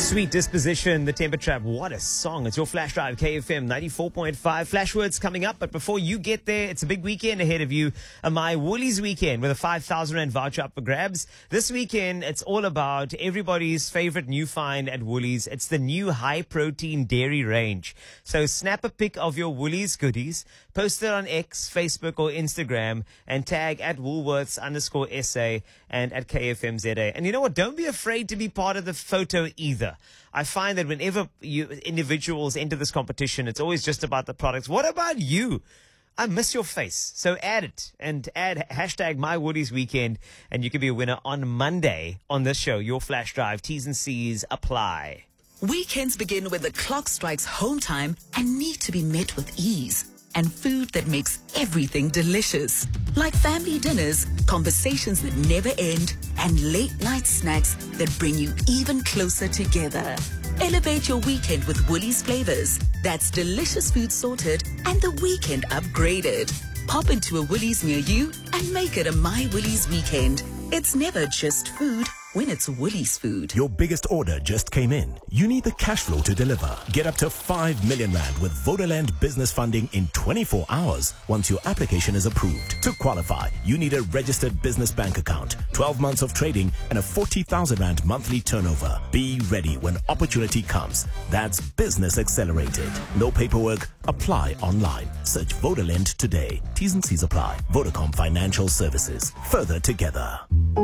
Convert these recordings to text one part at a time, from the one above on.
Sweet Disposition, The Temper Trap. What a song. It's your Flash Drive, KFM 94.5. Flashwords coming up, but before you get there, it's a big weekend ahead of you. My Woolies weekend with a 5,000 Rand voucher up for grabs. This weekend, it's all about everybody's favorite new find at Woolies. It's the new high-protein dairy range. So snap a pic of your Woolies goodies, post it on X, Facebook, or Instagram, and tag at Woolworths_SA and at KFMZA. And you know what? Don't be afraid to be part of the photo either. I find that whenever individuals enter this competition, it's always just about the products. What about you? I miss your face. So add it and add hashtag MyWooliesWeekend, and you can be a winner on Monday on this show, Your Flash Drive. T's and C's apply. Weekends begin when the clock strikes home time and need to be met with ease. And food that makes everything delicious. Like family dinners, conversations that never end, and late night snacks that bring you even closer together. Elevate your weekend with Woolies flavors. That's delicious food sorted and the weekend upgraded. Pop into a Woolies near you and make it a My Woolies weekend. It's never just food when it's Woolies food. Your biggest order just came in. You need the cash flow to deliver. Get up to 5 million Rand with Vodaland business funding in 24 hours once your application is approved. To qualify, you need a registered business bank account, 12 months of trading, and a 40,000 Rand monthly turnover. Be ready when opportunity comes. That's Business Accelerated. No paperwork. Apply online. Search Vodaland today. T's and C's apply. Vodacom Financial Services. Further together.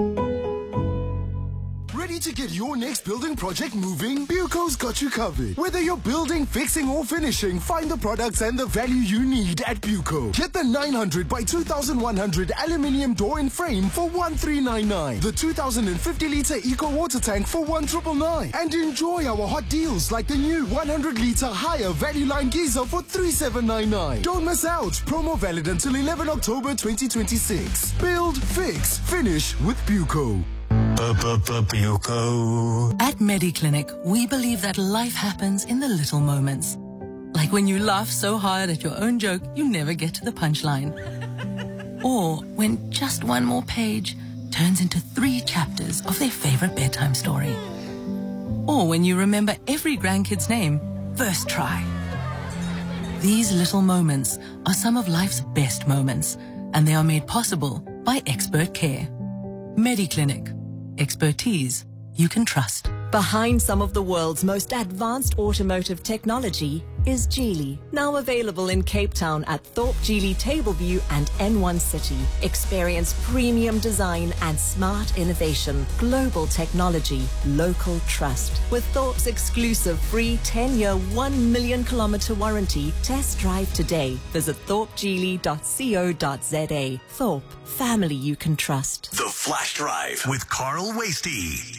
Ready to get your next building project moving? Buco's got you covered. Whether you're building, fixing, or finishing, find the products and the value you need at Buco. Get the 900 by 2100 aluminium door and frame for 1399. The 2050-litre eco water tank for 1999. And enjoy our hot deals like the new 100-litre higher value line geyser for 3799. Don't miss out. Promo valid until 11 October 2026. Build, fix, finish with Buco. At MediClinic, we believe that life happens in the little moments. Like when you laugh so hard at your own joke, you never get to the punchline. Or when just one more page turns into 3 chapters of their favorite bedtime story. Or when you remember every grandkid's name, first try. These little moments are some of life's best moments, and they are made possible by expert care. MediClinic. Expertise you can trust. Behind some of the world's most advanced automotive technology is Geely. Now available in Cape Town at Thorpe Geely Tableview and N1 City. Experience premium design and smart innovation. Global technology. Local trust. With Thorpe's exclusive free 10-year, 1 million kilometer warranty. Test drive today. Visit thorpegeely.co.za. Thorpe. Family you can trust. The Flash Drive with Carl Wasty.